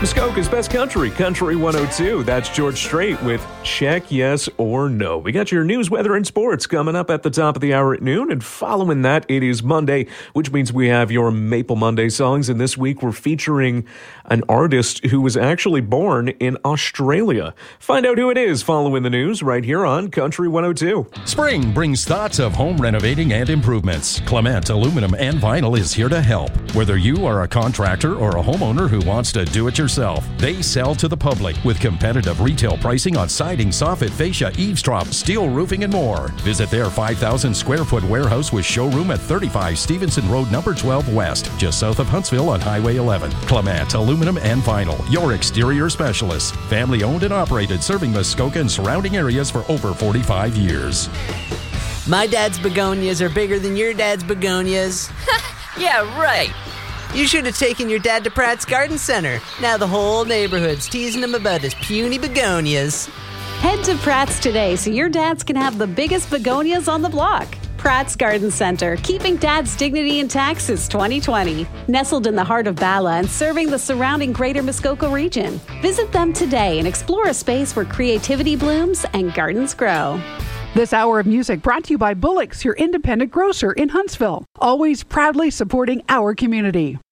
Muskoka's Best Country, Country 102. That's George Strait with Check Yes or No. We got your news, weather, and sports coming up at the top of the hour at noon. And following that, it is Monday, which means we have your Maple Monday songs. And this week, we're featuring an artist who was actually born in Australia. Find out who it is following the news right here on Country 102. Spring brings thoughts of home renovating and improvements. Clement Aluminum and Vinyl is here to help. Whether you are a contractor or a homeowner who wants to do it yourself, they sell to the public with competitive retail pricing on siding, soffit, fascia, eavesdrop, steel roofing, and more. Visit their 5,000 square foot warehouse with showroom at 35 Stevenson Road, number 12 West, just south of Huntsville on Highway 11. Clement Aluminum and Vinyl, your exterior specialists. Family owned and operated, serving Muskoka and surrounding areas for over 45 years. My dad's begonias are bigger than your dad's begonias. Yeah, right. You should have taken your dad to Pratt's Garden Center. Now the whole neighborhood's teasing him about his puny begonias. Head to Pratt's today so your dads can have the biggest begonias on the block. Pratt's Garden Center, keeping dad's dignity intact since 2020. Nestled in the heart of Bala and serving the surrounding greater Muskoka region. Visit them today and explore a space where creativity blooms and gardens grow. This hour of music brought to you by Bullock's, your independent grocer in Huntsville. Always proudly supporting our community.